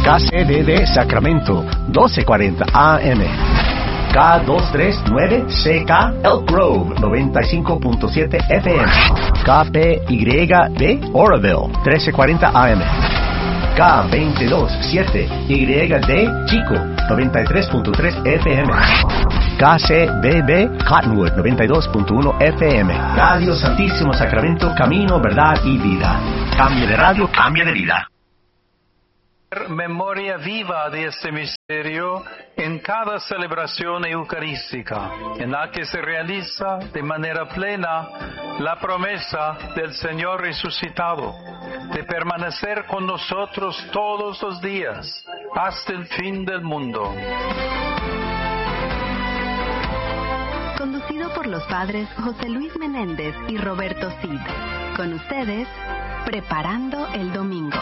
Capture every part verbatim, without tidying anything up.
K C D D Sacramento, doce cuarenta A M. K doscientos treinta y nueve C K Elk Grove, noventa y cinco punto siete F M. K P Y D Oroville, trece cuarenta A M. K veintidós siete Y D Chico, noventa y tres punto tres F M. K C B B Cottonwood, noventa y dos punto uno F M. Radio Santísimo Sacramento, camino, verdad y vida. Cambio de radio, cambio de vida. Memoria viva de este misterio en cada celebración eucarística, en la que se realiza de manera plena la promesa del Señor resucitado de permanecer con nosotros todos los días hasta el fin del mundo. Conducido por los padres José Luis Menéndez y Roberto Cid. Con ustedes, Preparando el Domingo.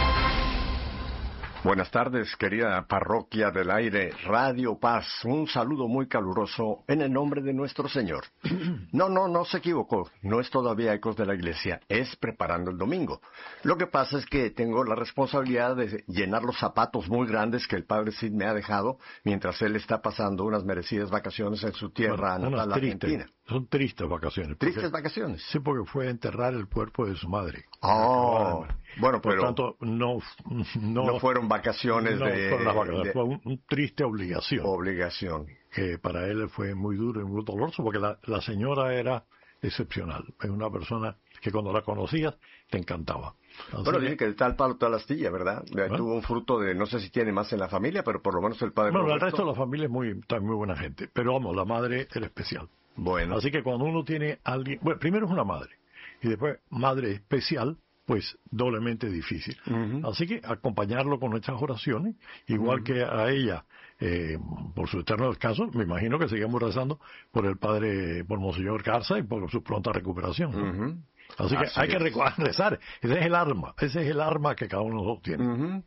Buenas tardes, querida parroquia del aire, Radio Paz. Un saludo muy caluroso en el nombre de nuestro Señor. No, no, no se equivocó. No es todavía Ecos de la Iglesia, es Preparando el Domingo. Lo que pasa es que tengo la responsabilidad de llenar los zapatos muy grandes que el Padre Cid me ha dejado mientras él está pasando unas merecidas vacaciones en su tierra bueno, natal, Argentina. Son tristes vacaciones. ¿Tristes porque, vacaciones? Sí, porque fue a enterrar el cuerpo de su madre. Oh, bueno, por pero tanto, no, no, no fueron vacaciones no de... fueron las vacaciones, de fue un, un triste obligación. Obligación. Que para él fue muy duro y muy doloroso, porque la, la señora era excepcional. Es una persona que cuando la conocías te encantaba. Así bueno, que, dice que el tal palo toda la astilla, ¿verdad? ¿Bueno? Tuvo un fruto de, no sé si tiene más en la familia, pero por lo menos el padre... Bueno, Roberto... el resto de la familia es muy, está muy buena gente, pero vamos, la madre era especial. Bueno. Así que cuando uno tiene a alguien... Bueno, primero es una madre, y después madre especial, pues doblemente difícil. Uh-huh. Así que acompañarlo con nuestras oraciones, igual uh-huh. que a ella, eh, por su eterno descanso, me imagino que seguimos rezando por el padre, por Monseñor Garza y por su pronta recuperación, ¿no? Uh-huh. Así que Así hay es. que rezar. Ese es el arma. Ese es el arma que cada uno de nosotros tiene. Uh-huh.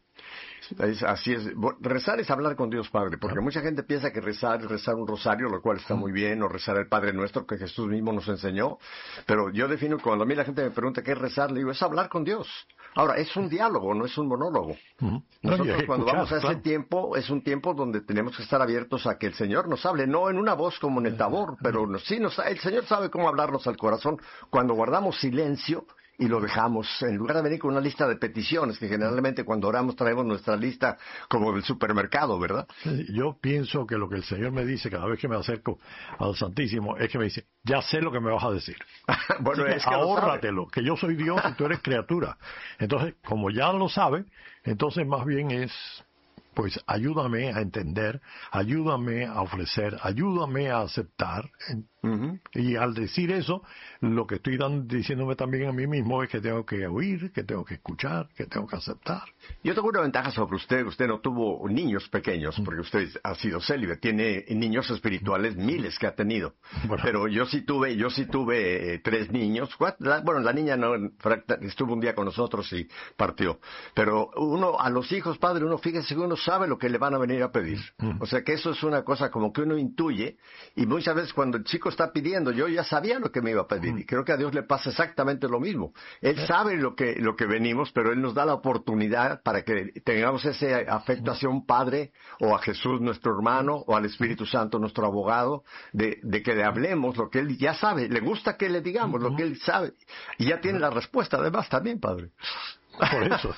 Así es. Rezar es hablar con Dios Padre, porque ah. mucha gente piensa que rezar es rezar un rosario, lo cual está muy bien, o rezar el Padre Nuestro que Jesús mismo nos enseñó. Pero yo defino, cuando a mí la gente me pregunta qué es rezar, le digo, es hablar con Dios. Ahora, es un diálogo, no es un monólogo. Uh-huh. Nosotros no, cuando escuchar, vamos a ese claro. tiempo, es un tiempo donde tenemos que estar abiertos a que el Señor nos hable, no en una voz como en el Tabor, pero no, sí, nos, el Señor sabe cómo hablarnos al corazón cuando guardamos silencio y lo dejamos, en lugar de venir con una lista de peticiones, que generalmente cuando oramos traemos nuestra lista como del supermercado, ¿verdad? Yo pienso que lo que el Señor me dice cada vez que me acerco al Santísimo es que me dice, ya sé lo que me vas a decir. Bueno, Así es que que ahórratelo, que yo soy Dios y tú eres criatura. Entonces, como ya lo sabe, entonces más bien es... pues ayúdame a entender, ayúdame a ofrecer, ayúdame a aceptar. Uh-huh. Y al decir eso, lo que estoy dan, diciéndome también a mí mismo es que tengo que oír, que tengo que escuchar, que tengo que aceptar. Yo tengo una ventaja sobre usted. Usted no tuvo niños pequeños, porque usted ha sido célibe. Tiene niños espirituales, miles que ha tenido. Bueno. Pero yo sí tuve, yo sí tuve eh, tres niños. Bueno, la niña no estuvo un día con nosotros y partió. Pero uno, a los hijos, padre, uno, fíjese que uno sabe lo que le van a venir a pedir. O sea que eso es una cosa como que uno intuye, y muchas veces cuando el chico está pidiendo, yo ya sabía lo que me iba a pedir, y creo que a Dios le pasa exactamente lo mismo. Él sabe lo que lo que venimos, pero Él nos da la oportunidad para que tengamos ese afecto hacia un Padre, o a Jesús nuestro hermano, o al Espíritu Santo nuestro abogado, de, de que le hablemos lo que Él ya sabe. Le gusta que le digamos lo que Él sabe, y ya tiene la respuesta además también, Padre. Por eso.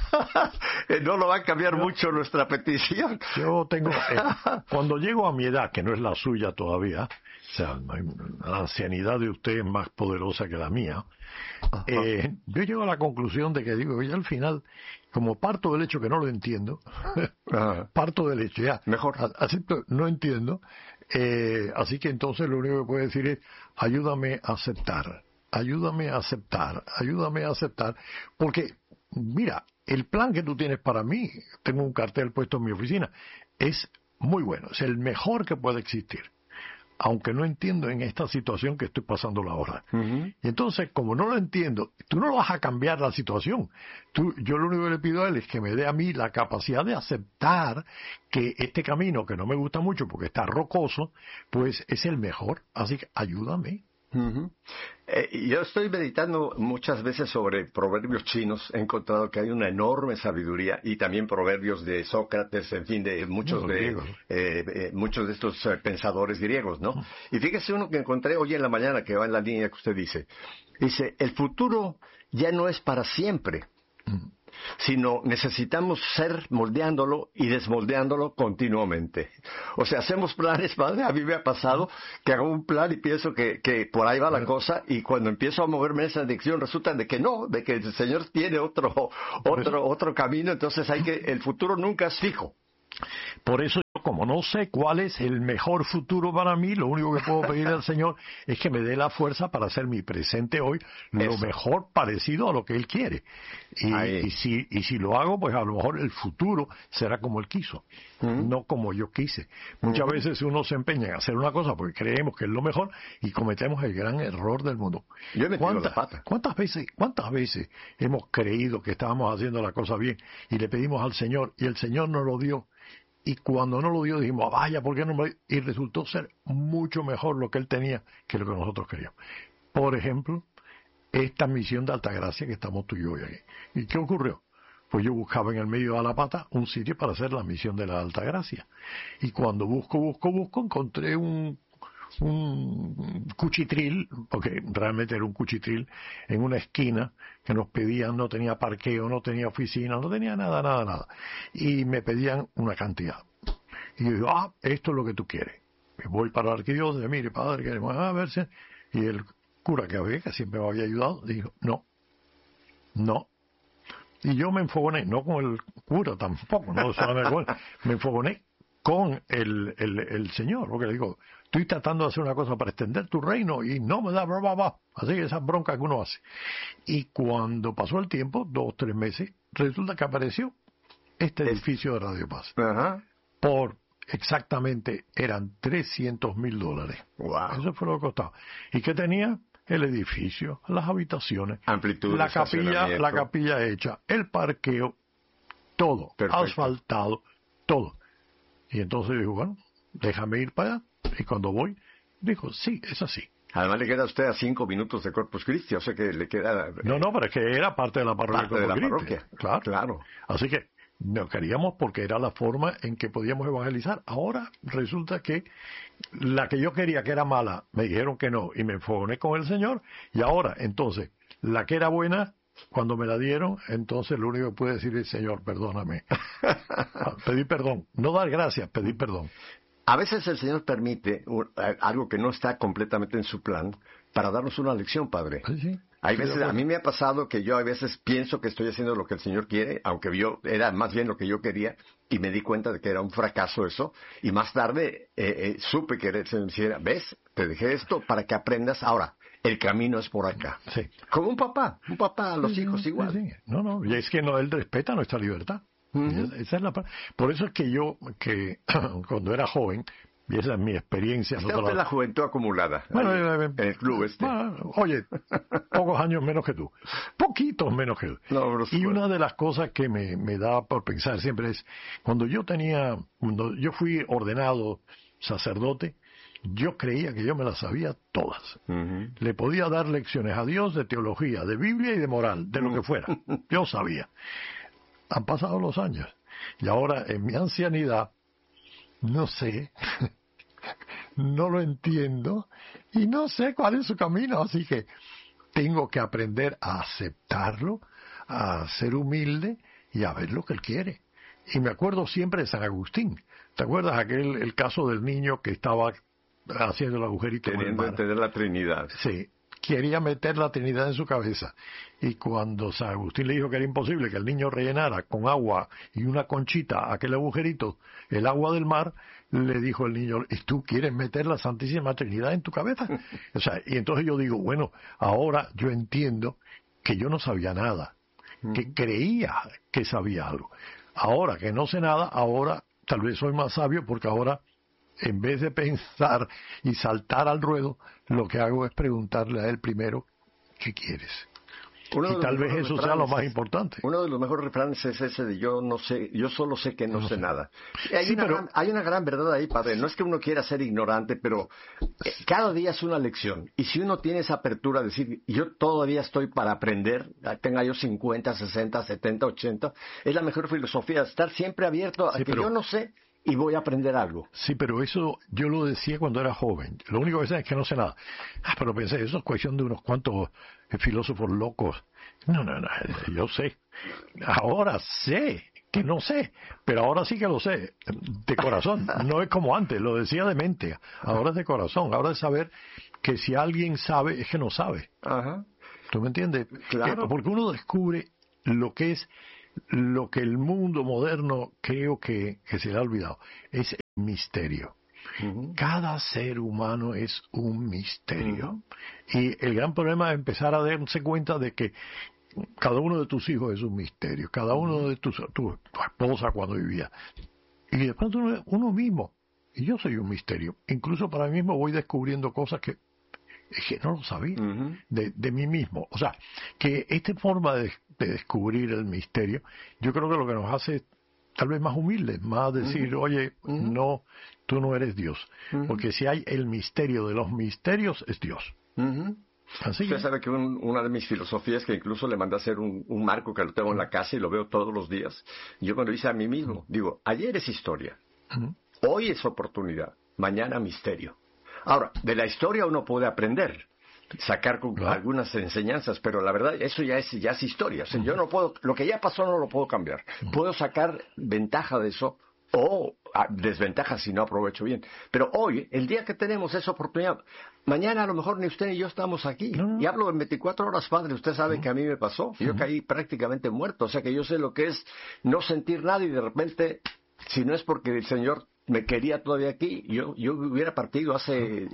No lo va a cambiar yo, mucho nuestra petición. Yo tengo, eh, cuando llego a mi edad, que no es la suya todavía, o sea, la ancianidad de usted es más poderosa que la mía, eh, yo llego a la conclusión de que digo, ya al final, como parto del hecho que no lo entiendo, parto del hecho, ya, mejor, acepto, no entiendo, eh, así que entonces lo único que puedo decir es, ayúdame a aceptar, ayúdame a aceptar, ayúdame a aceptar, porque mira, el plan que tú tienes para mí, tengo un cartel puesto en mi oficina, es muy bueno, es el mejor que puede existir, aunque no entiendo en esta situación que estoy pasando ahora. Uh-huh. Y entonces, como no lo entiendo, tú no vas a cambiar la situación. Tú, yo lo único que le pido a él es que me dé a mí la capacidad de aceptar que este camino, que no me gusta mucho porque está rocoso, pues es el mejor, así que ayúdame. Uh-huh. Eh, yo estoy meditando muchas veces sobre proverbios chinos. He encontrado que hay una enorme sabiduría, y también proverbios de Sócrates, en fin, de muchos de eh, eh, muchos de estos eh, pensadores griegos, ¿no? Uh-huh. Y fíjese uno que encontré hoy en la mañana, que va en la línea que usted dice. Dice, el futuro ya no es para siempre. Uh-huh. Sino necesitamos ser moldeándolo y desmoldeándolo continuamente. O sea, hacemos planes, padre. A mí me ha pasado que hago un plan y pienso que, que por ahí va la cosa, y cuando empiezo a moverme en esa dirección resulta de que no, de que el Señor tiene otro otro otro camino. Entonces hay que el futuro nunca es fijo. Por eso, como no sé cuál es el mejor futuro para mí, lo único que puedo pedir al Señor es que me dé la fuerza para hacer mi presente hoy lo Eso. mejor parecido a lo que Él quiere. Y, y, si, y si lo hago, pues a lo mejor el futuro será como Él quiso, uh-huh. no como yo quise. Muchas uh-huh. veces uno se empeña en hacer una cosa porque creemos que es lo mejor y cometemos el gran error del mundo. Yo me tiro la pata. ¿Cuántas veces, ¿Cuántas veces hemos creído que estábamos haciendo la cosa bien y le pedimos al Señor y el Señor nos lo dio? Y cuando no lo dio dijimos, ah, vaya, ¿por qué no me...? Y resultó ser mucho mejor lo que él tenía que lo que nosotros queríamos. Por ejemplo, esta misión de Altagracia que estamos tú y yo hoy aquí. ¿Y qué ocurrió? Pues yo buscaba en el medio de la pata un sitio para hacer la misión de la Altagracia. Y cuando busco, busco, busco, encontré un... un cuchitril, porque realmente era un cuchitril, en una esquina que nos pedían, no tenía parqueo, no tenía oficina, no tenía nada, nada, nada. Y me pedían una cantidad. Y yo digo, ah, esto es lo que tú quieres. Y voy para la arquidiócesis, mire, padre, queremos a verse. Y el cura que había, que siempre me había ayudado, dijo, no, no. Y yo me enfogoné, no con el cura tampoco, no solamente con él, me enfogoné con el, el, el Señor, porque le digo, estoy tratando de hacer una cosa para extender tu reino y no me da bla, bla, bla. Así que esas broncas que uno hace. Y cuando pasó el tiempo, dos, tres meses, resulta que apareció este edificio de Radio Paz. Uh-huh. Por exactamente, eran trescientos mil dólares. Wow. Eso fue lo que costaba. ¿Y qué tenía? El edificio, las habitaciones, amplitud, la capilla, la capilla hecha, el parqueo, todo, perfecto. Asfaltado, todo. Y entonces dijo, bueno, déjame ir para allá. Y cuando voy, dijo, sí, es así. Además le queda a usted a cinco minutos de Corpus Christi, o sea que le queda... No, no, pero es que era parte de la parroquia. Parte de la parroquia, claro. claro. Así que no queríamos porque era la forma en que podíamos evangelizar. Ahora resulta que la que yo quería que era mala, me dijeron que no, y me enfogoné con el Señor. Y ahora, entonces, la que era buena... Cuando me la dieron, entonces lo único que pude decir es, Señor, perdóname. Pedí perdón. No dar gracias, pedir perdón. A veces el Señor permite un, algo que no está completamente en su plan para darnos una lección, Padre. Sí, sí. Hay veces, a mí me ha pasado que yo a veces pienso que estoy haciendo lo que el Señor quiere, aunque yo era más bien lo que yo quería, y me di cuenta de que era un fracaso eso, y más tarde eh, eh, supe que el Señor me decía, ¿ves? Te dejé esto para que aprendas ahora. El camino es por acá. Sí. Como un papá, un papá a los sí, hijos sí, igual. Sí. No, no, y es que no, él respeta nuestra libertad. Uh-huh. Esa es la, por eso es que yo, que cuando era joven, y esa es mi experiencia. Está usted la juventud acumulada. Bueno, ahí, eh, en el club este. Bueno, oye, pocos años menos que tú. Poquitos menos que tú. No, y una de las cosas que me, me da por pensar siempre es, cuando yo tenía, cuando yo fui ordenado sacerdote, yo creía que yo me las sabía todas. Uh-huh. Le podía dar lecciones a Dios de teología, de Biblia y de moral, de lo que fuera. Yo sabía. Han pasado los años. Y ahora, en mi ancianidad, no sé, no lo entiendo y no sé cuál es su camino. Así que tengo que aprender a aceptarlo, a ser humilde y a ver lo que él quiere. Y me acuerdo siempre de San Agustín. ¿Te acuerdas aquel el caso del niño que estaba haciendo el agujerito? Queriendo entender la Trinidad. Sí, quería meter la Trinidad en su cabeza. Y cuando San Agustín le dijo que era imposible que el niño rellenara con agua y una conchita aquel agujerito, el agua del mar, le dijo el niño, ¿y tú quieres meter la Santísima Trinidad en tu cabeza? O sea, y entonces yo digo, bueno, ahora yo entiendo que yo no sabía nada, que creía que sabía algo. Ahora que no sé nada, ahora tal vez soy más sabio porque ahora, en vez de pensar y saltar al ruedo, lo que hago es preguntarle a él primero, ¿qué quieres? Y tal vez eso sea lo más importante. Uno de los mejores refranes es ese de yo no sé, yo solo sé que no, no sé, sé nada. Y hay, sí, una pero... gran, hay una gran verdad ahí, padre. No es que uno quiera ser ignorante, pero cada día es una lección. Y si uno tiene esa apertura de decir, yo todavía estoy para aprender, tenga yo cincuenta, sesenta, setenta, ochenta, es la mejor filosofía, estar siempre abierto a sí, que pero... yo no sé y voy a aprender algo. Sí, pero eso yo lo decía cuando era joven. Lo único que sé es que no sé nada. Ah, pero pensé, eso es cuestión de unos cuantos filósofos locos. No, no, no, yo sé. Ahora sé que no sé, pero ahora sí que lo sé, de corazón. No es como antes, lo decía de mente. Ahora es de corazón. Ahora es saber que si alguien sabe, es que no sabe. Ajá. ¿Tú me entiendes? Claro. Eh, porque uno descubre lo que es lo que el mundo moderno creo que, que se le ha olvidado, es el misterio. Uh-huh. Cada ser humano es un misterio. Uh-huh. Y el gran problema es empezar a darse cuenta de que cada uno de tus hijos es un misterio, cada uno de tus, tu, tu esposa cuando vivía. Y de pronto uno, uno mismo, y yo soy un misterio. Incluso para mí mismo voy descubriendo cosas que es que no lo sabía, uh-huh, de, de mí mismo. O sea, que esta forma de, de descubrir el misterio, yo creo que lo que nos hace tal vez más humildes, más decir, uh-huh, oye, uh-huh, no, tú no eres Dios. Uh-huh. Porque si hay el misterio de los misterios, es Dios. Uh-huh. Así Usted que... sabe que un, una de mis filosofías, que incluso le mandé a hacer un, un marco que lo tengo en la casa y lo veo todos los días, yo me lo hice a mí mismo. Uh-huh. Digo, ayer es historia, uh-huh, hoy es oportunidad, mañana misterio. Ahora, de la historia uno puede aprender, sacar con claro. algunas enseñanzas, pero la verdad, eso ya es ya es historia. O sea, uh-huh, yo no puedo, lo que ya pasó no lo puedo cambiar. Uh-huh. Puedo sacar ventaja de eso o ah, desventaja si no aprovecho bien. Pero hoy, el día que tenemos esa oportunidad, mañana a lo mejor ni usted ni yo estamos aquí. Uh-huh. Y hablo en veinticuatro horas, padre. Usted sabe uh-huh, que a mí me pasó. Uh-huh. Yo caí prácticamente muerto. O sea que yo sé lo que es no sentir nada y de repente, si no es porque el Señor me quería todavía aquí, yo yo hubiera partido hace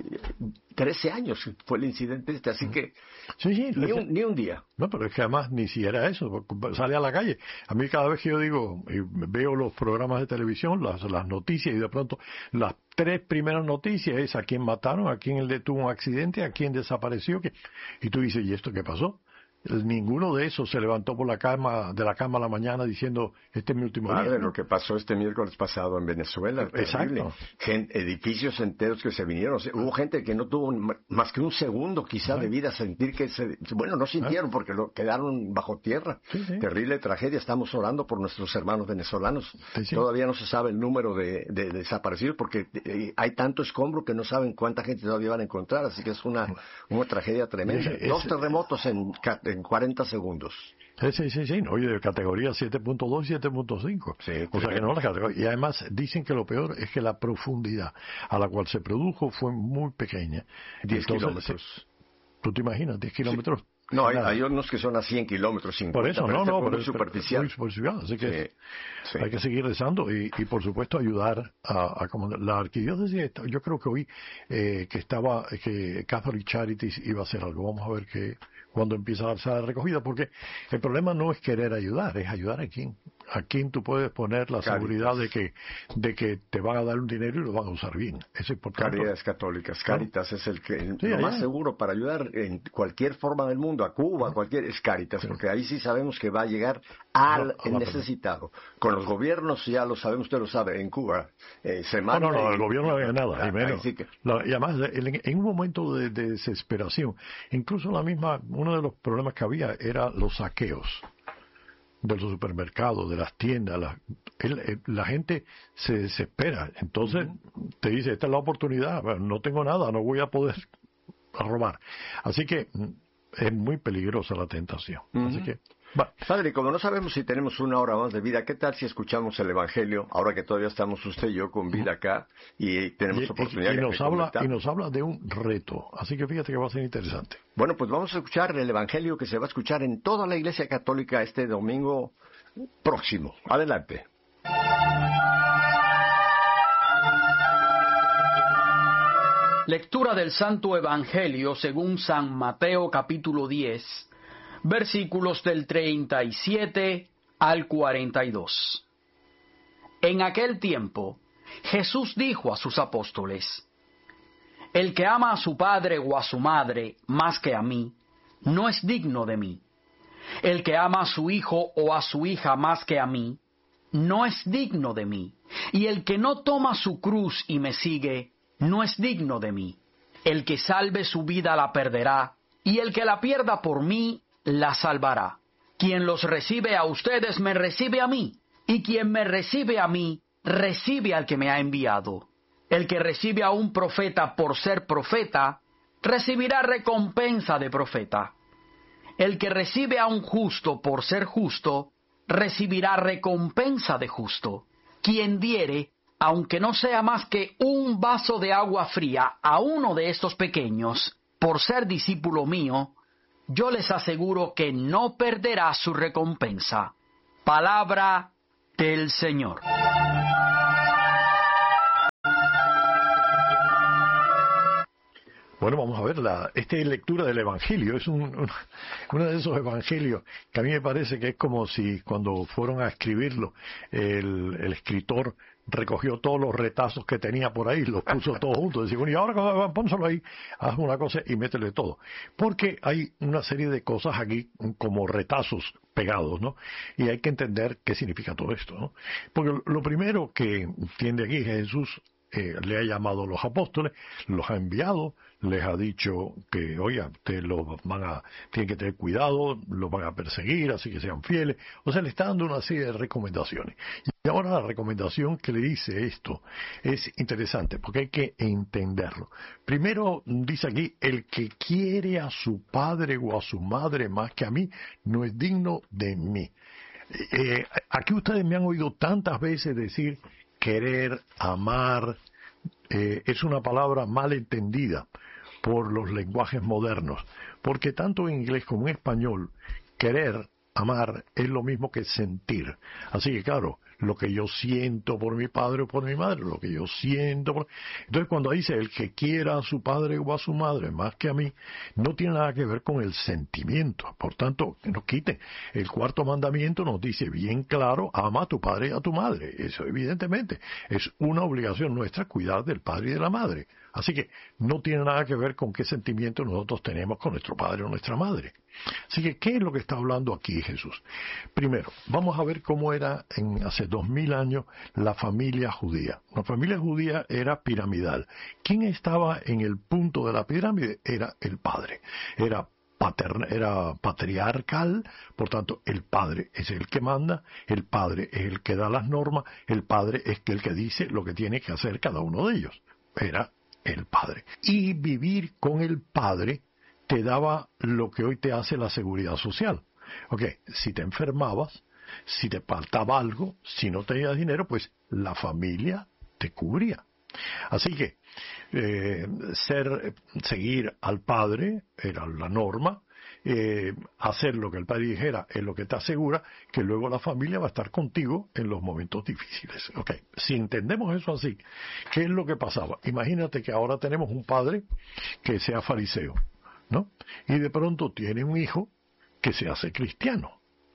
trece años, fue el incidente este, así que sí, sí, ni, un, ni un día. No, pero es que además ni si era eso, sale a la calle. A mí cada vez que yo digo, veo los programas de televisión, las, las noticias, y de pronto las tres primeras noticias es a quién mataron, a quién le tuvo un accidente, a quién desapareció, que... y tú dices, ¿y esto qué pasó? Ninguno de esos se levantó por la cama, de la cama a la mañana diciendo, este es mi último Madre, día. Lo que pasó este miércoles pasado en Venezuela, exacto, gente, edificios enteros que se vinieron, o sea, hubo gente que no tuvo más que un segundo quizá sí, de vida, sentir que se, bueno, no sintieron porque lo quedaron bajo tierra. Sí, sí. Terrible tragedia, estamos orando por nuestros hermanos venezolanos. Sí, sí. Todavía no se sabe el número de, de, de desaparecidos porque eh, hay tanto escombro que no saben cuánta gente todavía van a encontrar, así que es una, una tragedia tremenda. Ese, Dos ese, terremotos en en cuarenta segundos. Sí, sí, sí, sí. Oye, de categoría siete punto dos y siete punto cinco. Sí, o sea que no la categoría. Y además dicen que lo peor es que la profundidad a la cual se produjo fue muy pequeña. diez kilómetros. ¿Tú te imaginas? diez kilómetros. Sí. No, hay, hay unos que son a cien kilómetros, cincuenta. Por eso, no, no, por muy superficial. Muy superficial. Así que sí, sí. hay que seguir rezando y, y por supuesto, ayudar a, a comandar. La arquidiócesis, yo creo que hoy eh, que estaba, que Catholic Charities iba a hacer algo. Vamos a ver que cuando empieza a darse la recogida, porque el problema no es querer ayudar, es ayudar a quién. A quién tú puedes poner la Caritas. seguridad de que de que te van a dar un dinero y lo van a usar bien. Eso es importante. Caridades católicas. Caritas, ¿no? Es el que sí, lo allá. más seguro para ayudar en cualquier forma del mundo, a Cuba, a cualquier, es Caritas, sí, porque ahí sí sabemos que va a llegar al no, necesitado. Con los gobiernos ya lo sabemos, usted lo sabe, en Cuba eh, se manda. No, no, no, y, el gobierno no hace nada, ni menos. Sí que... la, y además, en, en un momento de, de desesperación, incluso la misma, uno de los problemas que había era los saqueos de los supermercados, de las tiendas, la, el, la gente se desespera, entonces uh-huh, te dice, esta es la oportunidad, bueno, no tengo nada, no voy a poder robar, así que es muy peligrosa la tentación, uh-huh, así que va. Padre, como no sabemos si tenemos una hora más de vida, ¿qué tal si escuchamos el Evangelio, ahora que todavía estamos usted y yo con vida acá y tenemos y, oportunidad y, y de nos habla y nos habla de un reto, así que fíjate que va a ser interesante. Bueno, pues vamos a escuchar el Evangelio que se va a escuchar en toda la Iglesia Católica este domingo próximo. Adelante. Lectura del Santo Evangelio según San Mateo capítulo diez, versículos del treinta y siete al cuarenta y dos. En aquel tiempo, Jesús dijo a sus apóstoles: El que ama a su padre o a su madre más que a mí, no es digno de mí. El que ama a su hijo o a su hija más que a mí, no es digno de mí. Y el que no toma su cruz y me sigue, no es digno de mí. El que salve su vida la perderá, y el que la pierda por mí, la salvará. Quien los recibe a ustedes, me recibe a mí, y quien me recibe a mí, recibe al que me ha enviado. El que recibe a un profeta por ser profeta, recibirá recompensa de profeta. El que recibe a un justo por ser justo, recibirá recompensa de justo. Quien diere, aunque no sea más que un vaso de agua fría a uno de estos pequeños, por ser discípulo mío, yo les aseguro que no perderá su recompensa. Palabra del Señor. Bueno, vamos a ver, la, esta es lectura del Evangelio, es un, un, uno de esos evangelios que a mí me parece que es como si cuando fueron a escribirlo, el, el escritor recogió todos los retazos que tenía por ahí, los puso todos juntos, decía, bueno, y ahora pónselo ahí, haz una cosa y métele todo. Porque hay una serie de cosas aquí como retazos pegados, ¿no? Y hay que entender qué significa todo esto, ¿no? Porque lo primero que entiende aquí Jesús, Eh, le ha llamado a los apóstoles, los ha enviado, les ha dicho que, oiga, ustedes los van a, tienen que tener cuidado, los van a perseguir, así que sean fieles. O sea, le está dando una serie de recomendaciones. Y ahora la recomendación que le dice esto es interesante, porque hay que entenderlo. Primero dice aquí, el que quiere a su padre o a su madre más que a mí, no es digno de mí. Eh, aquí ustedes me han oído tantas veces decir querer, amar, eh, es una palabra mal entendida por los lenguajes modernos, porque tanto en inglés como en español, querer, amar, es lo mismo que sentir. Así que claro, lo que yo siento por mi padre o por mi madre, lo que yo siento por... Entonces cuando dice el que quiera a su padre o a su madre más que a mí, no tiene nada que ver con el sentimiento. Por tanto, que nos quiten. El cuarto mandamiento nos dice bien claro, ama a tu padre y a tu madre. Eso evidentemente es una obligación nuestra cuidar del padre y de la madre. Así que no tiene nada que ver con qué sentimiento nosotros tenemos con nuestro padre o nuestra madre. Así que, ¿qué es lo que está hablando aquí Jesús? Primero, vamos a ver cómo era en hace dos mil años la familia judía. La familia judía era piramidal. ¿Quién estaba en el punto de la pirámide? Era el padre. Era paterna, era patriarcal, por tanto, el padre es el que manda, el padre es el que da las normas, el padre es el que dice lo que tiene que hacer cada uno de ellos. Era el padre. Y vivir con el padre te daba lo que hoy te hace la seguridad social. Ok, si te enfermabas, si te faltaba algo, si no tenías dinero, pues la familia te cubría. Así que eh, ser, seguir al padre era la norma, eh, hacer lo que el padre dijera es lo que te asegura que luego la familia va a estar contigo en los momentos difíciles. Ok, si entendemos eso así, ¿qué es lo que pasaba? Imagínate que ahora tenemos un padre que sea fariseo, ¿no? Y de pronto tiene un hijo que se hace cristiano.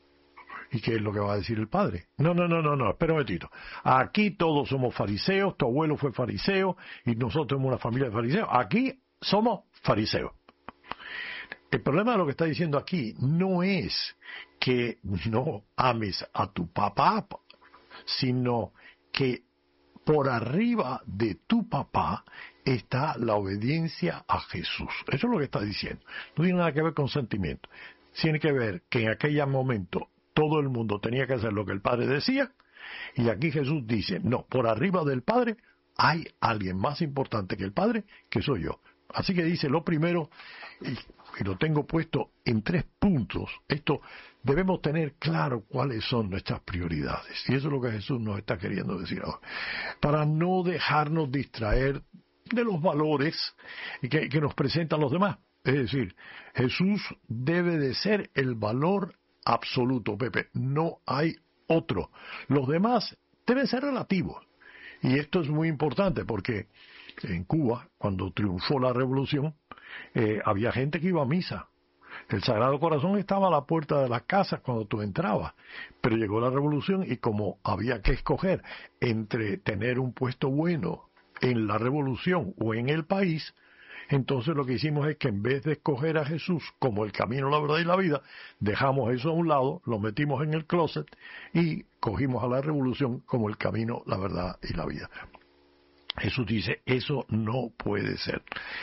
¿Y qué es lo que va a decir el padre? No, no, no, no, no, espera un momentito. Aquí todos somos fariseos, tu abuelo fue fariseo y nosotros somos una familia de fariseos. Aquí somos fariseos. El problema de lo que está diciendo aquí no es que no ames a tu papá, sino que por arriba de tu papá está la obediencia a Jesús. Eso es lo que está diciendo. No tiene nada que ver con sentimiento. Tiene que ver que en aquel momento todo el mundo tenía que hacer lo que el Padre decía, y aquí Jesús dice, no, por arriba del Padre hay alguien más importante que el Padre, que soy yo. Así que dice lo primero, y, y lo tengo puesto en tres puntos. Esto, debemos tener claro cuáles son nuestras prioridades, y eso es lo que Jesús nos está queriendo decir ahora, para no dejarnos distraer de los valores que, que nos presentan los demás. Es decir, Jesús debe de ser el valor absoluto, Pepe, no hay otro. Los demás deben ser relativos. Y esto es muy importante porque en Cuba, cuando triunfó la revolución, eh, había gente que iba a misa. El Sagrado Corazón estaba a la puerta de las casas cuando tú entrabas. Pero llegó la revolución y como había que escoger entre tener un puesto bueno en la revolución o en el país, Entonces lo que hicimos es que en vez de escoger a Jesús como el camino, la verdad y la vida, dejamos eso a un lado, lo metimos en el closet y cogimos a la revolución como el camino, la verdad y la vida. Jesús dice, eso no puede ser.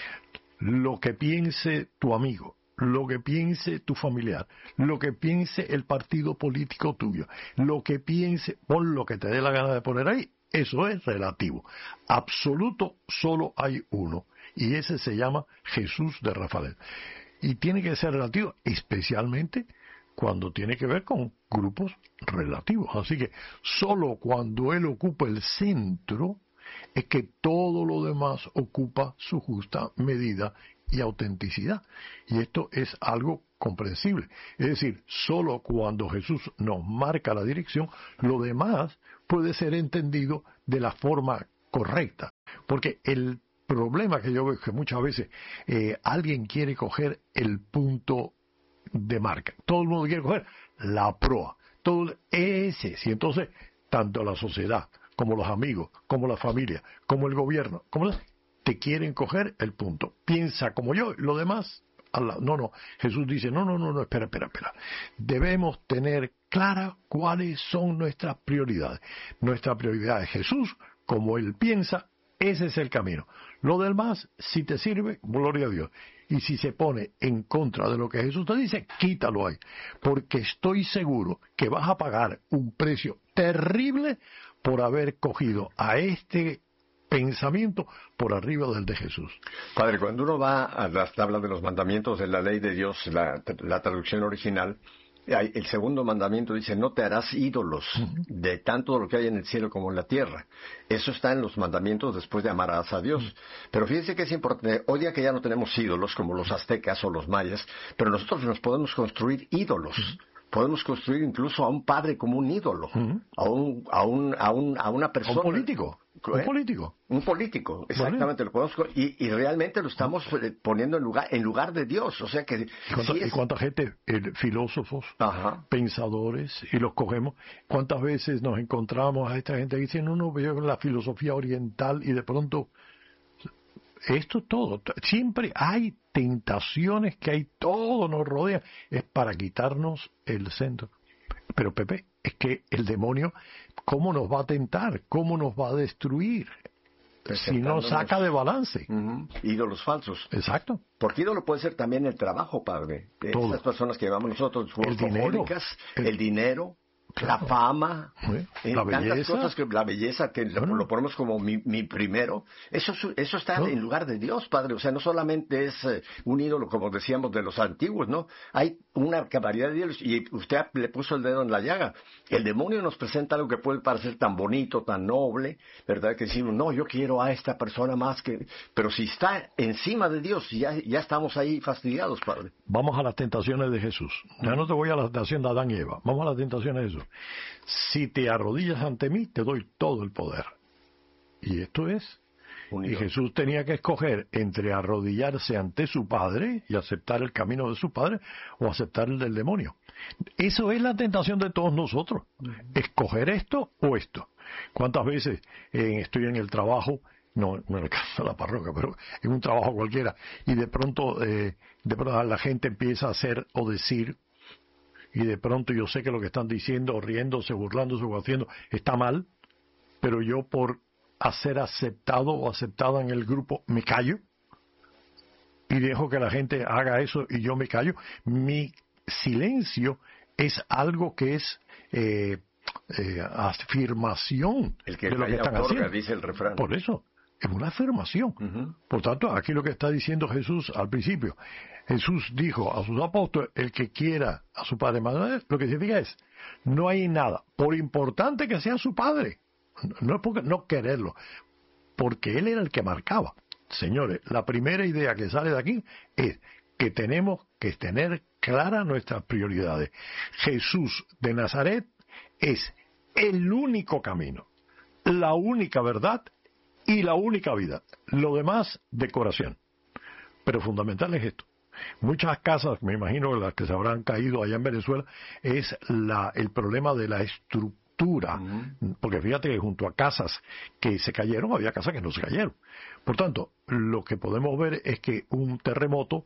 Lo que piense tu amigo, lo que piense tu familiar, lo que piense el partido político tuyo, lo que piense, pon lo que te dé la gana de poner ahí, eso es relativo. Absoluto solo hay uno, y ese se llama Jesús de Rafael. Y tiene que ser relativo, especialmente cuando tiene que ver con grupos relativos. Así que solo cuando Él ocupa el centro, es que todo lo demás ocupa su justa medida y autenticidad. Y esto es algo comprensible. Es decir, solo cuando Jesús nos marca la dirección, lo demás puede ser entendido de la forma correcta. Porque el problema que yo veo es que muchas veces eh, alguien quiere coger el punto de marca. Todo el mundo quiere coger la proa. Todo ese. Y entonces, tanto la sociedad, como los amigos, como la familia, como el gobierno, como los, te quieren coger el punto. Piensa como yo, lo demás, Allah. no, no. Jesús dice, no, no, no, no, espera, espera, espera. Debemos tener clara cuáles son nuestras prioridades. Nuestra prioridad es Jesús, como Él piensa, ese es el camino. Lo demás, si te sirve, gloria a Dios. Y si se pone en contra de lo que Jesús te dice, quítalo ahí. Porque estoy seguro que vas a pagar un precio terrible por haber cogido a este pensamiento por arriba del de Jesús. Padre, cuando uno va a las tablas de los mandamientos de la ley de Dios, la, la traducción original, el segundo mandamiento dice, no te harás ídolos uh-huh. de tanto lo que hay en el cielo como en la tierra. Eso está en los mandamientos después de amarás a Dios. Uh-huh. Pero fíjense que es importante, hoy día que ya no tenemos ídolos como los aztecas o los mayas, pero nosotros nos podemos construir ídolos. Uh-huh. Podemos construir incluso a un padre como un ídolo, uh-huh. a, un, a, un, a, un, a una persona. Un político. ¿Eh? Un político. Un político, exactamente. Vale. Lo podemos, y, y realmente lo estamos poniendo en lugar, en lugar de Dios. O sea que. ¿Y cuánta, sí es... ¿y cuánta gente, el, filósofos, Ajá. pensadores, y los cogemos? ¿Cuántas veces nos encontramos a esta gente que dice, no, no, veo la filosofía oriental y de pronto. Esto es todo. Siempre hay tentaciones que hay, todo nos rodea. Es para quitarnos el centro. Pero Pepe, es que el demonio, ¿cómo nos va a tentar? ¿Cómo nos va a destruir? Si no saca de balance. Uh-huh. Ídolos falsos. Exacto. Porque ídolo puede ser también el trabajo, padre. Todo. Esas personas que llamamos nosotros, el dinero, el, el dinero. Claro. La fama, ¿Sí? la tantas belleza, cosas que la belleza que bueno. lo, lo ponemos como mi, mi primero, eso eso está ¿no? en lugar de Dios, Padre. O sea, no solamente es eh, un ídolo como decíamos de los antiguos, ¿no? Hay una variedad de ídolos y usted le puso el dedo en la llaga. El demonio nos presenta algo que puede parecer tan bonito, tan noble, ¿verdad? Que decimos, no, yo quiero a esta persona más que... Pero si está encima de Dios, ya, ya estamos ahí fastidiados, Padre. Vamos a las tentaciones de Jesús. Ya no te voy a la tentación de Adán y Eva. Vamos a las tentaciones de Jesús. Si te arrodillas ante mí, te doy todo el poder. Y esto es. Unido. Y Jesús tenía que escoger entre arrodillarse ante su Padre y aceptar el camino de su Padre o aceptar el del demonio. Eso es la tentación de todos nosotros. Uh-huh. Escoger esto o esto. ¿Cuántas veces eh, estoy en el trabajo, no, no en el caso de la parroquia, pero en un trabajo cualquiera, y de pronto, eh, de pronto la gente empieza a hacer o decir, y de pronto yo sé que lo que están diciendo, riéndose, burlándose o haciendo, está mal, pero yo por ser aceptado o aceptada en el grupo me callo y dejo que la gente haga eso y yo me callo. Mi silencio es algo que es eh, eh, afirmación el que de lo que están otorga, haciendo. Dice el refrán. Por eso, es una afirmación. Uh-huh. Por tanto, aquí lo que está diciendo Jesús al principio, Jesús dijo a sus apóstoles, el que quiera a su padre madre, lo que significa es, no hay nada, por importante que sea su padre, no es porque no quererlo, porque él era el que marcaba. Señores, la primera idea que sale de aquí es que tenemos que tener claras nuestras prioridades. Jesús de Nazaret es el único camino, la única verdad y la única vida. Lo demás, decoración. Pero fundamental es esto. Muchas casas, me imagino las que se habrán caído allá en Venezuela, es la, el problema de la estructura estructura, uh-huh. porque fíjate que junto a casas que se cayeron, había casas que no se cayeron. Por tanto, lo que podemos ver es que un terremoto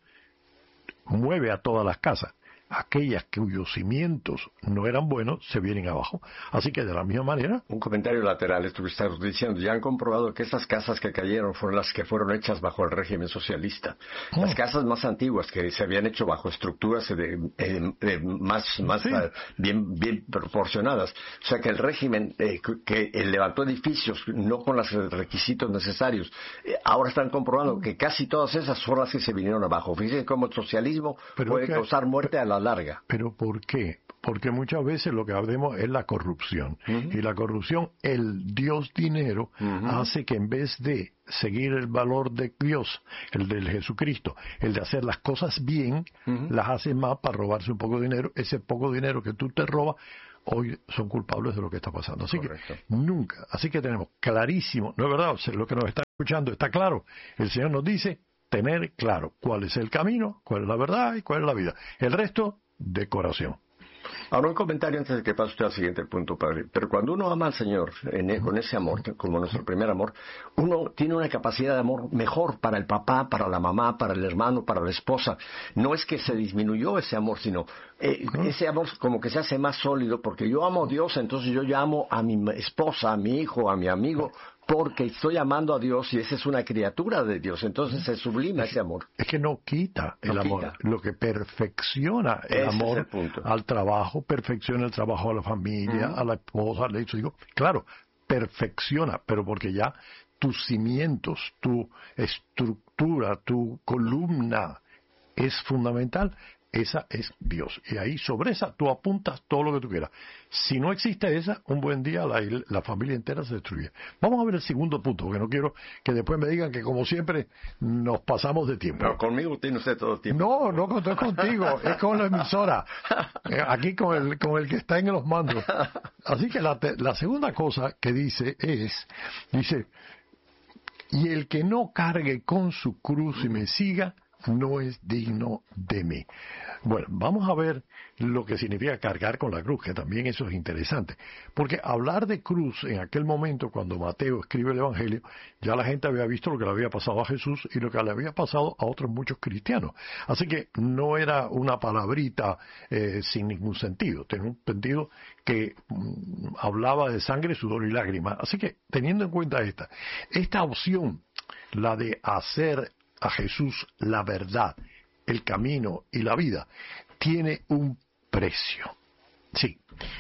mueve a todas las casas. Aquellas cuyos cimientos no eran buenos se vienen abajo. Así que de la misma manera... Un comentario lateral, esto que estás diciendo, ya han comprobado que estas casas que cayeron fueron las que fueron hechas bajo el régimen socialista. Oh. Las casas más antiguas que se habían hecho bajo estructuras de, de, de más, más sí. uh, bien, bien proporcionadas. O sea que el régimen eh, que, que levantó edificios no con los requisitos necesarios, eh, ahora están comprobando que casi todas esas son las que se vinieron abajo. Fíjense cómo el socialismo Pero puede que, causar muerte a la larga. ¿Pero por qué? Porque muchas veces lo que hablemos es la corrupción. Uh-huh. Y la corrupción, el Dios dinero, uh-huh. hace que en vez de seguir el valor de Dios, el del Jesucristo, el de hacer las cosas bien, uh-huh. las hace más para robarse un poco de dinero. Ese poco dinero que tú te robas, hoy son culpables de lo que está pasando. Así Correcto. que nunca, así que tenemos clarísimo, no es verdad, o sea, lo que nos está escuchando está claro. El Señor nos dice tener claro cuál es el camino, cuál es la verdad y cuál es la vida. El resto, decoración. Ahora un comentario antes de que pase usted al siguiente punto, padre. Pero cuando uno ama al Señor en, con ese amor, como nuestro primer amor, uno tiene una capacidad de amor mejor para el papá, para la mamá, para el hermano, para la esposa. No es que se disminuyó ese amor, sino eh, ese amor como que se hace más sólido, porque yo amo a Dios, entonces yo ya amo a mi esposa, a mi hijo, a mi amigo, porque estoy amando a Dios y esa es una criatura de Dios, entonces se sublima ese amor. Es que no quita el no amor, quita. Lo que perfecciona el ese amor es el al trabajo, perfecciona el trabajo a la familia, uh-huh. a la esposa, al hijo. Digo, claro, perfecciona, pero porque ya tus cimientos, tu estructura, tu columna es fundamental. Esa es Dios. Y ahí sobre esa tú apuntas todo lo que tú quieras. Si no existe esa, un buen día la, la familia entera se destruye. Vamos a ver el segundo punto, porque no quiero que después me digan que como siempre nos pasamos de tiempo. No, conmigo tiene usted todo el tiempo. No, no, no es contigo, es con la emisora. Aquí con el, con el que está en los mandos. Así que la, la segunda cosa que dice es, dice, y el que no cargue con su cruz y me siga, no es digno de mí. Bueno, vamos a ver lo que significa cargar con la cruz, que también eso es interesante. Porque hablar de cruz en aquel momento, cuando Mateo escribe el Evangelio, ya la gente había visto lo que le había pasado a Jesús y lo que le había pasado a otros muchos cristianos. Así que no era una palabrita eh, sin ningún sentido. Tenía un sentido que mm, hablaba de sangre, sudor y lágrimas. Así que, teniendo en cuenta esta, esta opción, la de hacer a Jesús la verdad, el camino y la vida, tiene un precio. Sí,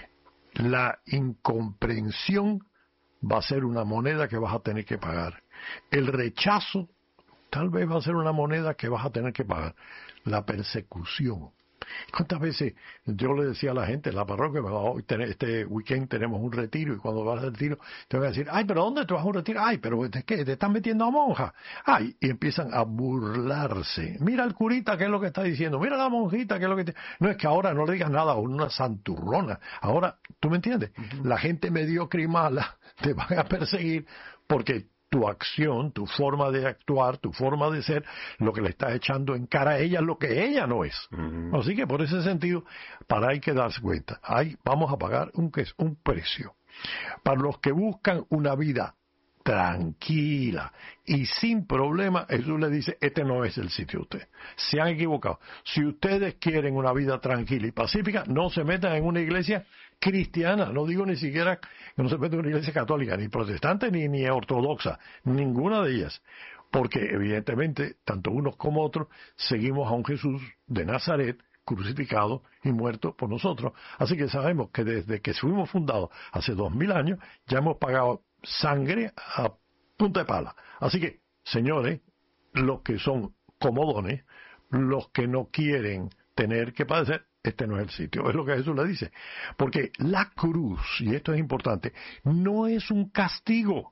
la incomprensión va a ser una moneda que vas a tener que pagar. El rechazo tal vez va a ser una moneda que vas a tener que pagar. La persecución. ¿Cuántas veces yo le decía a la gente en la parroquia, hoy este weekend tenemos un retiro y cuando vas al retiro te van a decir, ay, pero ¿dónde te vas a un retiro? Ay, pero ¿de qué? ¿Te están metiendo a monja? Ay, y empiezan a burlarse. Mira el curita, ¿qué es lo que está diciendo? Mira la monjita, ¿qué es lo que te... No es que ahora no le digas nada a una santurrona. Ahora, ¿tú me entiendes? Uh-huh. La gente mediocre y mala te van a perseguir porque tu acción, tu forma de actuar, tu forma de ser, lo que le estás echando en cara a ella es lo que ella no es. Uh-huh. Así que por ese sentido, para hay que darse cuenta, hay, vamos a pagar un, ¿qué es? un precio. Para los que buscan una vida tranquila y sin problema, Jesús le dice, este no es el sitio de usted. Se han equivocado. Si ustedes quieren una vida tranquila y pacífica, no se metan en una iglesia cristiana, no digo ni siquiera que no se metan en una iglesia católica, ni protestante, ni, ni ortodoxa, ninguna de ellas. Porque evidentemente, tanto unos como otros, seguimos a un Jesús de Nazaret, crucificado y muerto por nosotros. Así que sabemos que desde que fuimos fundados hace dos mil años, ya hemos pagado sangre a punta de pala. Así que, señores, los que son comodones, los que no quieren tener que padecer, este no es el sitio. Es lo que Jesús le dice. Porque la cruz, y esto es importante, no es un castigo,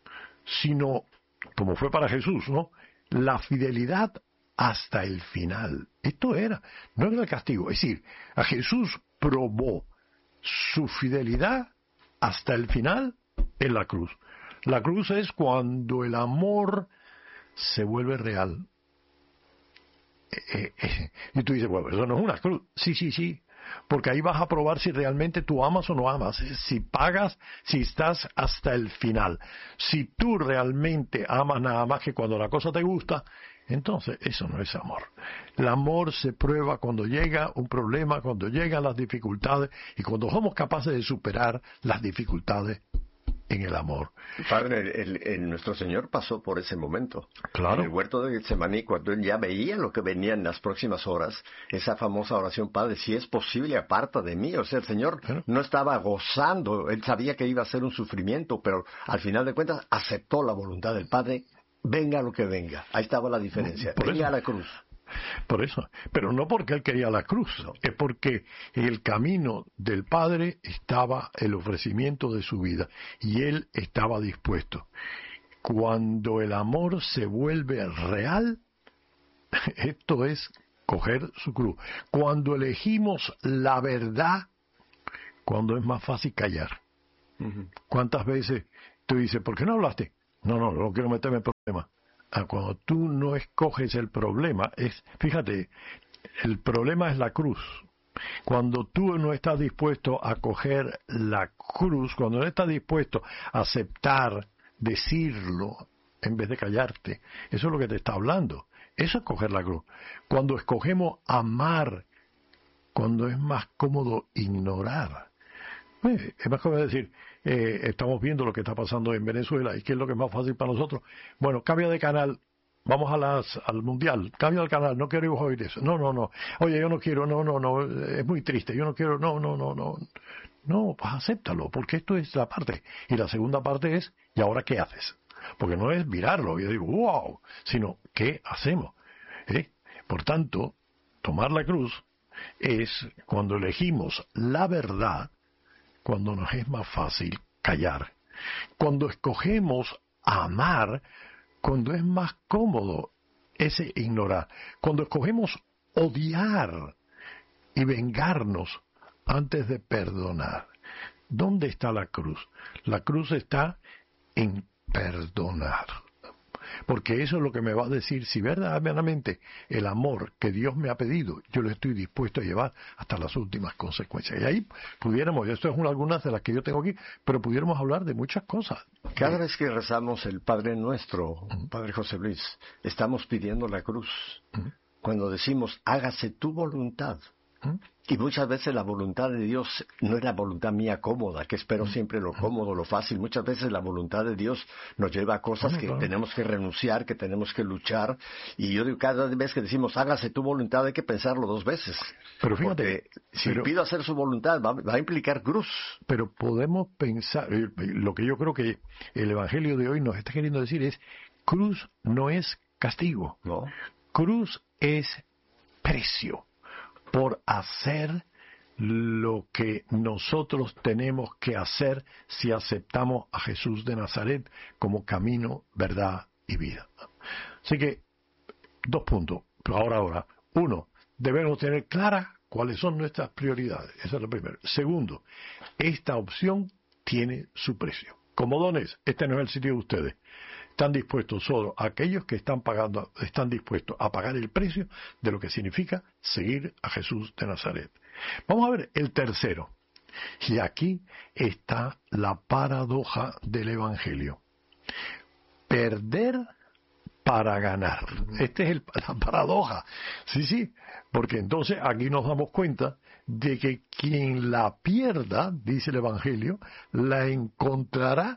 sino, como fue para Jesús, ¿no? La fidelidad hasta el final. Esto era, no era el castigo. Es decir, a Jesús probó su fidelidad hasta el final en la cruz. La cruz es cuando el amor se vuelve real. Eh, eh, y tú dices, bueno, eso no es una cruz. Sí, sí, sí. porque ahí vas a probar si realmente tú amas o no amas, si pagas, si estás hasta el final. Si tú realmente amas nada más que cuando la cosa te gusta, entonces eso no es amor. El amor se prueba cuando llega un problema, cuando llegan las dificultades y cuando somos capaces de superar las dificultades en el amor. Padre, el, el, el, nuestro Señor pasó por ese momento. Claro. En el huerto de Getsemaní, cuando Él ya veía lo que venía en las próximas horas, esa famosa oración, Padre, si es posible, aparta de mí. O sea, el Señor ¿Eh? no estaba gozando, Él sabía que iba a ser un sufrimiento, pero al final de cuentas aceptó la voluntad del Padre, venga lo que venga. Ahí estaba la diferencia. Por venga eso. a la cruz. Por eso, pero no porque él quería la cruz, es porque en el camino del Padre estaba el ofrecimiento de su vida y él estaba dispuesto. Cuando el amor se vuelve real, esto es coger su cruz. Cuando elegimos la verdad, cuando es más fácil callar. Uh-huh. ¿Cuántas veces tú dices, ¿por qué no hablaste? No, no, no quiero meterme en problemas. Cuando tú no escoges el problema, es, fíjate, el problema es la cruz. Cuando tú no estás dispuesto a coger la cruz, cuando no estás dispuesto a aceptar, decirlo, en vez de callarte, eso es lo que te está hablando. Eso es coger la cruz. Cuando escogemos amar, cuando es más cómodo ignorar. Eh, es más cómodo decir, eh, estamos viendo lo que está pasando en Venezuela y qué es lo que es más fácil para nosotros. Bueno, cambia de canal, vamos a las, al mundial, cambia el canal, no quiero oír eso. No, no, no. Oye, yo no quiero, no, no, no, es muy triste, yo no quiero, no, no, no, no. No, pues acéptalo, porque esto es la parte. Y la segunda parte es, ¿y ahora qué haces? Porque no es mirarlo y digo, wow, sino, ¿qué hacemos? ¿Eh? Por tanto, tomar la cruz es cuando elegimos la verdad, cuando nos es más fácil callar. Cuando escogemos amar, cuando es más cómodo ese ignorar. Cuando escogemos odiar y vengarnos antes de perdonar. ¿Dónde está la cruz? La cruz está en perdonar. Porque eso es lo que me va a decir si verdaderamente el amor que Dios me ha pedido, yo lo estoy dispuesto a llevar hasta las últimas consecuencias. Y ahí pudiéramos, esto es una, algunas de las que yo tengo aquí, pero pudiéramos hablar de muchas cosas. Cada vez que rezamos el Padre Nuestro, uh-huh. Padre José Luis, estamos pidiendo la cruz. Uh-huh. Cuando decimos, hágase tu voluntad. ¿Mm? Y muchas veces la voluntad de Dios no es la voluntad mía cómoda, que espero siempre lo cómodo, lo fácil. Muchas veces la voluntad de Dios nos lleva a cosas que tenemos que renunciar, que tenemos que luchar. Y yo digo, cada vez que decimos, hágase tu voluntad, hay que pensarlo dos veces. Pero fíjate, porque si pero, pido hacer su voluntad, va, va a implicar cruz. Pero podemos pensar, lo que yo creo que el Evangelio de hoy nos está queriendo decir es, cruz no es castigo. No. Cruz es precio por hacer lo que nosotros tenemos que hacer si aceptamos a Jesús de Nazaret como camino, verdad y vida. Así que, dos puntos, ahora, ahora. Uno, debemos tener claras cuáles son nuestras prioridades. Esa es la primera. Segundo, esta opción tiene su precio. Como dones, este no es el sitio de ustedes. Están dispuestos solo aquellos que están pagando, están dispuestos a pagar el precio de lo que significa seguir a Jesús de Nazaret. Vamos a ver el tercero. Y aquí está la paradoja del Evangelio. Perder para ganar. Esta es el, la paradoja. Sí, sí, porque entonces aquí nos damos cuenta de que quien la pierda, dice el Evangelio, la encontrará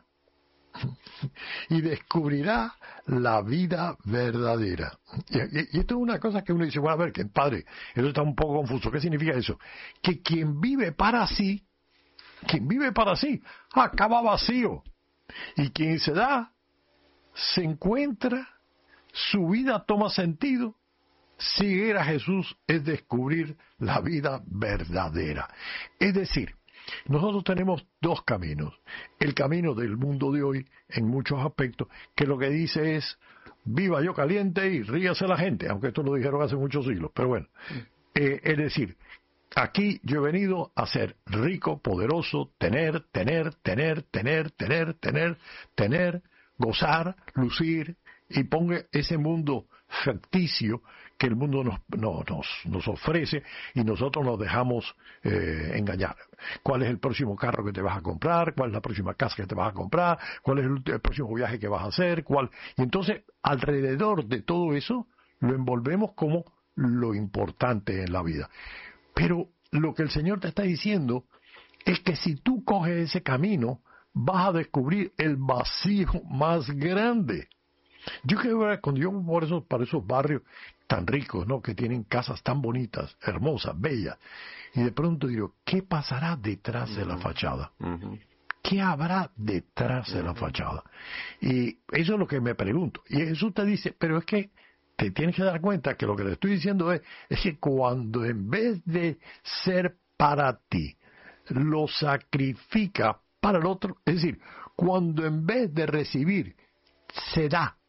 y descubrirá la vida verdadera. Y, y, y esto es una cosa que uno dice, bueno, a ver, que padre, eso está un poco confuso. ¿Qué significa eso? Que quien vive para sí, quien vive para sí, acaba vacío. Y quien se da, se encuentra, su vida toma sentido. Seguir a Jesús es descubrir la vida verdadera. Es decir, nosotros tenemos dos caminos. El camino del mundo de hoy, en muchos aspectos, que lo que dice es, viva yo caliente y ríase la gente, aunque esto lo dijeron hace muchos siglos, pero bueno. Eh, es decir, aquí yo he venido a ser rico, poderoso, tener, tener, tener, tener, tener, tener, tener, gozar, lucir, y ponga ese mundo ficticio que el mundo nos, no, nos, nos ofrece y nosotros nos dejamos eh, engañar. ¿Cuál es el próximo carro que te vas a comprar? ¿Cuál es la próxima casa que te vas a comprar? ¿Cuál es el, el próximo viaje que vas a hacer? ¿Cuál? Y entonces, alrededor de todo eso, lo envolvemos como lo importante en la vida. Pero lo que el Señor te está diciendo es que si tú coges ese camino, vas a descubrir el vacío más grande. Yo creo que cuando yo por esos, para esos barrios tan ricos, ¿no? Que tienen casas tan bonitas, hermosas, bellas, y de pronto digo, ¿qué pasará detrás de la fachada? Uh-huh. ¿Qué habrá detrás de la fachada? Y eso es lo que me pregunto. Y Jesús te dice, pero es que te tienes que dar cuenta que lo que le estoy diciendo es, es que cuando en vez de ser para ti, lo sacrifica para el otro, es decir, cuando en vez de recibir, se da,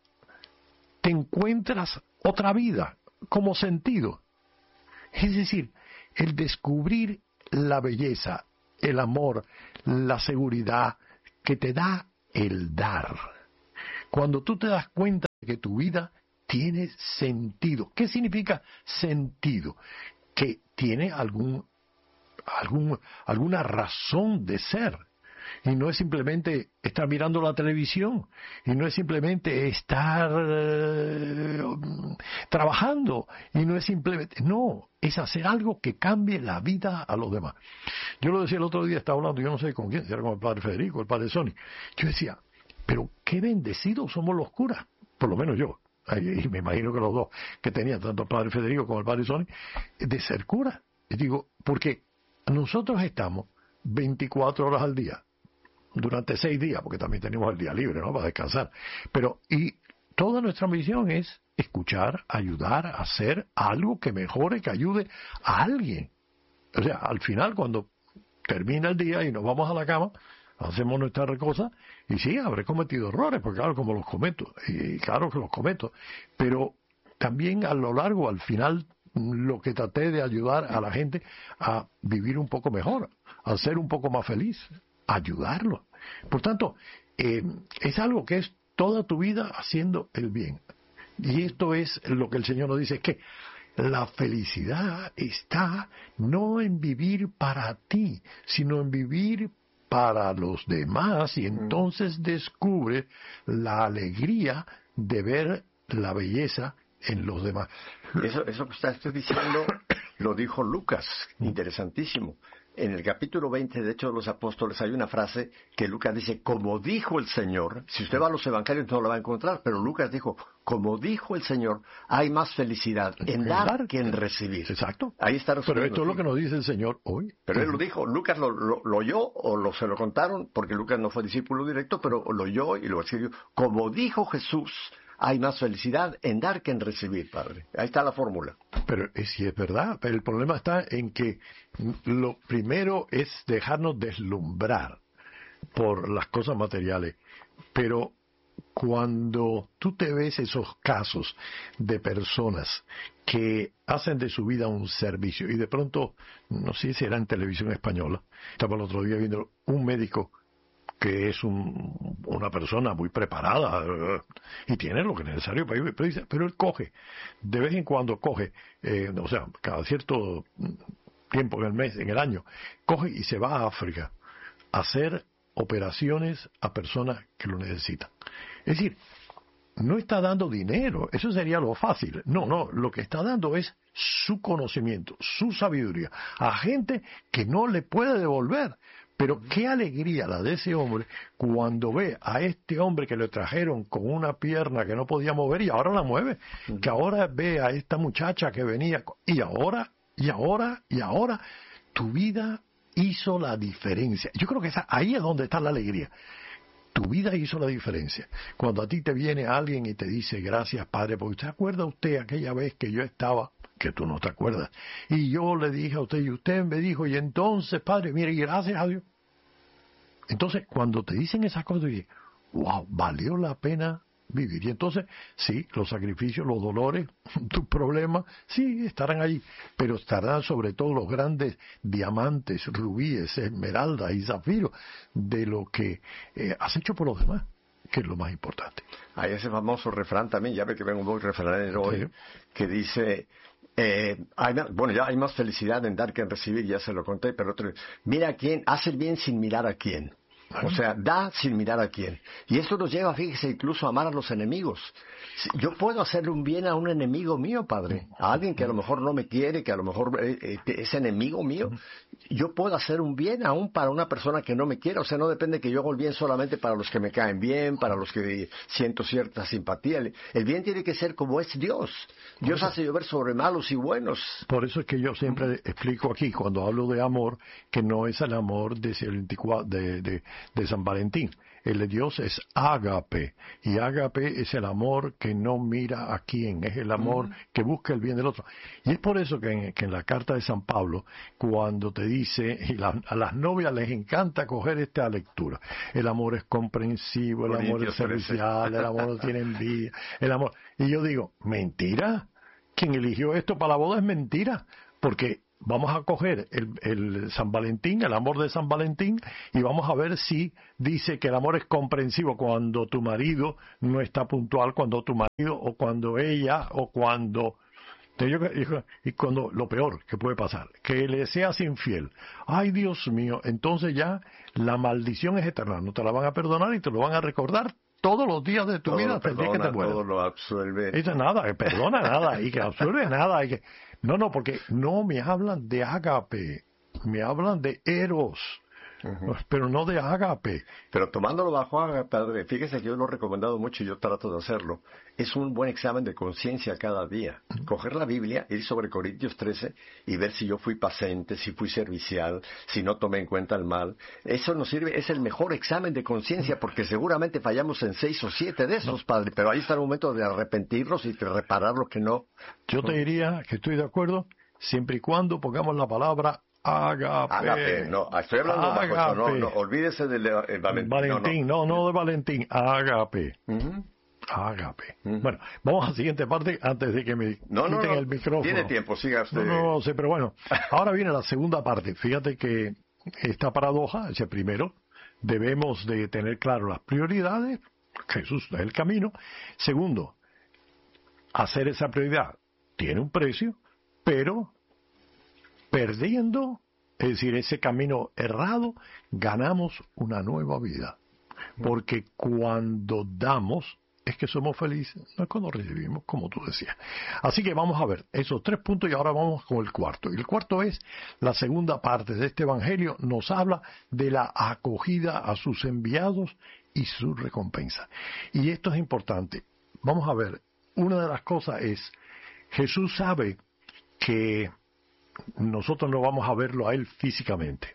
te encuentras otra vida como sentido. Es decir, el descubrir la belleza, el amor, la seguridad que te da el dar. Cuando tú te das cuenta de que tu vida tiene sentido. ¿Qué significa sentido? Que tiene algún, algún, alguna razón de ser. Y no es simplemente estar mirando la televisión, y no es simplemente estar eh, trabajando, y no es simplemente, no, es hacer algo que cambie la vida a los demás. Yo lo decía el otro día, estaba hablando, yo no sé con quién, si era con el padre Federico, el padre Sony. Yo decía, pero qué bendecidos somos los curas, por lo menos yo. Y me imagino que los dos que tenían, tanto el padre Federico como el padre Sony, de ser cura. Y digo, porque nosotros estamos veinticuatro horas al día, durante seis días, porque también tenemos el día libre, ¿no?, para descansar. Pero, y toda nuestra misión es escuchar, ayudar, hacer algo que mejore, que ayude a alguien. O sea, al final, cuando termina el día y nos vamos a la cama, hacemos nuestra cosa, y sí, habré cometido errores, porque claro, como los cometo, y claro que los cometo, pero también a lo largo, al final, lo que traté de ayudar a la gente a vivir un poco mejor, a ser un poco más feliz, ayudarlo. Por tanto, eh, es algo que es toda tu vida haciendo el bien. Y esto es lo que el Señor nos dice, es que la felicidad está no en vivir para ti, sino en vivir para los demás, y entonces descubre la alegría de ver la belleza en los demás. Eso, eso que usted está diciendo lo dijo Lucas, interesantísimo. En el capítulo veinte de Hechos de los Apóstoles hay una frase que Lucas dice, como dijo el Señor. Si usted va a los evangelios no lo va a encontrar, pero Lucas dijo, como dijo el Señor, hay más felicidad en dar que en recibir. Exacto. Ahí está. Pero esto es lo que nos dice el Señor hoy. Pero él lo dijo, Lucas lo, lo, lo oyó o lo, se lo contaron, porque Lucas no fue discípulo directo, pero lo oyó y lo escribió. Como dijo Jesús, hay más felicidad en dar que en recibir, Padre. Ahí está la fórmula. Pero sí es verdad, pero el problema está en que lo primero es dejarnos deslumbrar por las cosas materiales, pero cuando tú te ves esos casos de personas que hacen de su vida un servicio, y de pronto, no sé si era en televisión española, estaba el otro día viendo un médico que es un, una persona muy preparada uh, y tiene lo que es necesario para vivir, pero, dice, pero él coge, de vez en cuando coge, eh, o sea, cada cierto tiempo en el mes, en el año, coge y se va a África a hacer operaciones a personas que lo necesitan. Es decir, no está dando dinero, eso sería lo fácil. No, no, lo que está dando es su conocimiento, su sabiduría, a gente que no le puede devolver. Pero qué alegría la de ese hombre cuando ve a este hombre que le trajeron con una pierna que no podía mover y ahora la mueve. Que ahora ve a esta muchacha que venía y ahora, y ahora, y ahora, tu vida hizo la diferencia. Yo creo que esa, ahí es donde está la alegría. Tu vida hizo la diferencia. Cuando a ti te viene alguien y te dice, gracias Padre, porque usted acuerda usted aquella vez que yo estaba, que tú no te acuerdas, y yo le dije a usted, y usted me dijo, y entonces, Padre, mire, gracias a Dios. Entonces, cuando te dicen esas cosas, dices, wow, valió la pena vivir. Y entonces, sí, los sacrificios, los dolores, tus problemas, sí, estarán allí, pero estarán sobre todo los grandes diamantes, rubíes, esmeraldas y zafiros de lo que eh, has hecho por los demás. que es lo más importante. Hay ese famoso refrán también, ya ve que vengo muy refranero hoy, sí, que dice, eh, hay más, bueno, ya hay más felicidad en dar que en recibir, ya se lo conté, pero otro, mira a quién, hace el bien sin mirar a quién. O sea, da sin mirar a quién. Y esto nos lleva, fíjese, incluso a amar a los enemigos. Yo puedo hacerle un bien a un enemigo mío, padre. A alguien que a lo mejor no me quiere, que a lo mejor eh, es enemigo mío. Yo puedo hacer un bien aún para una persona que no me quiere. O sea, no depende que yo haga el bien solamente para los que me caen bien, para los que siento cierta simpatía. El bien tiene que ser como es Dios. Dios hace llover sobre malos y buenos. Por eso es que yo siempre explico aquí, cuando hablo de amor, que no es el amor de, de, de, de San Valentín. El de Dios es ágape, y ágape es el amor que no mira a quién, es el amor uh-huh. que busca el bien del otro. Y es por eso que en, que en la carta de San Pablo, cuando te dice, y la, a las novias les encanta coger esta lectura, el amor es comprensivo, el amor es servicial, el amor no tiene envidia, el amor... Y yo digo, ¿mentira? Quien eligió esto para la boda es mentira, porque... Vamos a coger el, el San Valentín, el amor de San Valentín, y vamos a ver si dice que el amor es comprensivo cuando tu marido no está puntual, cuando tu marido o cuando ella o cuando... Y cuando lo peor que puede pasar, que le seas infiel. Ay, Dios mío, entonces ya la maldición es eterna. No te la van a perdonar y te lo van a recordar todos los días de tu todo vida hasta el día que te mueras. Todo lo absuelve. Eso nada, que perdona nada y que absuelve nada. Y que... No, no, porque no me hablan de ágape, me hablan de eros, uh-huh. pero no de ágape. Pero tomándolo bajo ágape, padre, fíjese que yo lo he recomendado mucho y yo trato de hacerlo. Es un buen examen de conciencia cada día. Uh-huh. Coger la Biblia, ir sobre Corintios trece y ver si yo fui paciente, si fui servicial, si no tomé en cuenta el mal. Eso nos sirve, es el mejor examen de conciencia, porque seguramente fallamos en seis o siete de esos, padre. Pero ahí está el momento de arrepentirnos y de reparar lo que no. Yo te diría que estoy de acuerdo, siempre y cuando pongamos la palabra ágape. Ágape, no, estoy hablando de bajo, no, no, olvídese del de Valentín. Valentín, no, no, no de Valentín, ágape. Uh-huh. Ágape. Uh-huh. Bueno, vamos a la siguiente parte antes de que me no, quiten no, no, el micrófono. Tiene tiempo, siga usted. No, no, no sé, pero bueno, ahora viene la segunda parte. Fíjate que esta paradoja, ese primero, debemos de tener claro las prioridades, Jesús es el camino. Segundo, hacer esa prioridad tiene un precio, pero perdiendo, es decir, ese camino errado, ganamos una nueva vida. Porque cuando damos, es que somos felices, no es cuando recibimos, como tú decías. Así que vamos a ver esos tres puntos y ahora vamos con el cuarto. Y el cuarto es la segunda parte de este evangelio, nos habla de la acogida a sus enviados y su recompensa. Y esto es importante. Vamos a ver, una de las cosas es, Jesús sabe que nosotros no vamos a verlo a él físicamente.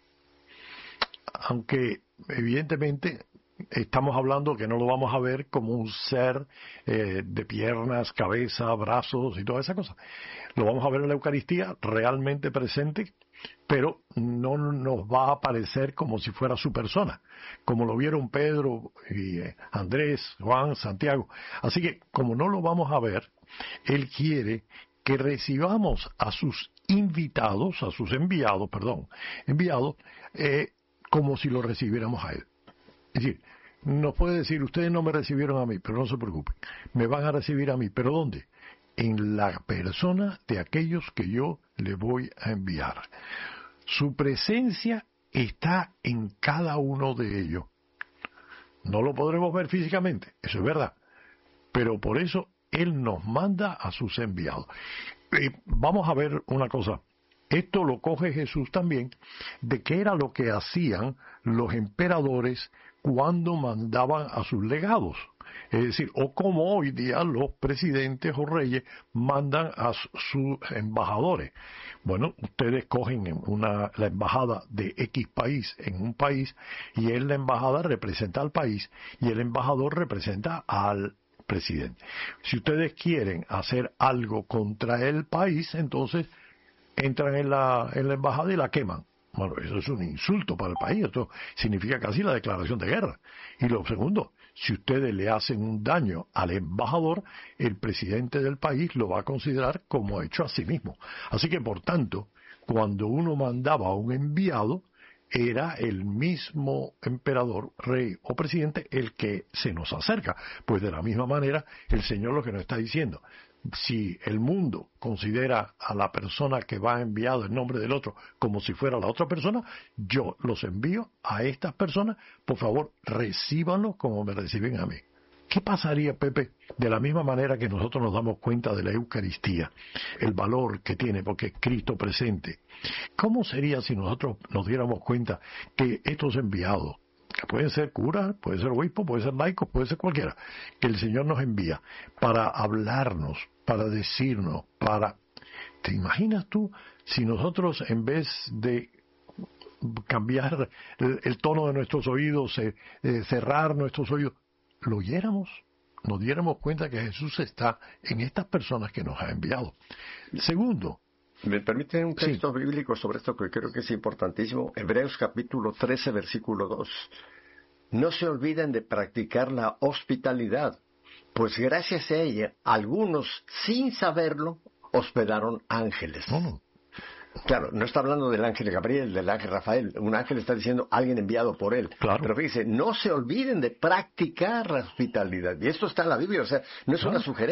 Aunque evidentemente estamos hablando que no lo vamos a ver como un ser eh, de piernas, cabeza, brazos y toda esa cosa. Lo vamos a ver en la Eucaristía realmente presente, pero no nos va a aparecer como si fuera su persona, como lo vieron Pedro y eh, Andrés, Juan, Santiago. Así que como no lo vamos a ver, él quiere que recibamos a sus invitados, a sus enviados, perdón, enviados, eh, como si lo recibiéramos a él. Es decir, nos puede decir, ustedes no me recibieron a mí, pero no se preocupen, me van a recibir a mí, ¿pero dónde? En la persona de aquellos que yo le voy a enviar. Su presencia está en cada uno de ellos. No lo podremos ver físicamente, eso es verdad, pero por eso Él nos manda a sus enviados. Eh, vamos a ver una cosa. Esto lo coge Jesús también, de qué era lo que hacían los emperadores cuando mandaban a sus legados. Es decir, o como hoy día los presidentes o reyes mandan a sus embajadores. Bueno, ustedes cogen una, la embajada de X país en un país y él, la embajada, representa al país y el embajador representa al presidente. Si ustedes quieren hacer algo contra el país, entonces entran en la, en la embajada y la queman. Bueno, eso es un insulto para el país, esto significa casi la declaración de guerra. Y lo segundo, si ustedes le hacen un daño al embajador, el presidente del país lo va a considerar como hecho a sí mismo. Así que, por tanto, cuando uno mandaba a un enviado, era el mismo emperador, rey o presidente el que se nos acerca. Pues de la misma manera, el Señor lo que nos está diciendo, si el mundo considera a la persona que va enviado en nombre del otro como si fuera la otra persona, yo los envío a estas personas, por favor, recíbanlo como me reciben a mí. ¿Qué pasaría, Pepe, de la misma manera que nosotros nos damos cuenta de la Eucaristía, el valor que tiene porque es Cristo presente? ¿Cómo sería si nosotros nos diéramos cuenta que estos enviados, que pueden ser curas, puede ser obispo, puede ser laico, puede ser cualquiera, que el Señor nos envía para hablarnos, para decirnos, para... ¿Te imaginas tú si nosotros en vez de cambiar el, el tono de nuestros oídos, eh, eh, cerrar nuestros oídos, lo oyéramos, nos diéramos cuenta que Jesús está en estas personas que nos ha enviado? Segundo, ¿me permiten un texto sí. bíblico sobre esto que creo que es importantísimo? Hebreos capítulo trece, versículo dos. No se olviden de practicar la hospitalidad, pues gracias a ella, algunos, sin saberlo, hospedaron ángeles. no, no. Claro, no está hablando del ángel Gabriel, del ángel Rafael. Un ángel está diciendo alguien enviado por él. Claro. Pero fíjese, no se olviden de practicar la hospitalidad. Y esto está en la Biblia, o sea, no es Claro. una sugerencia.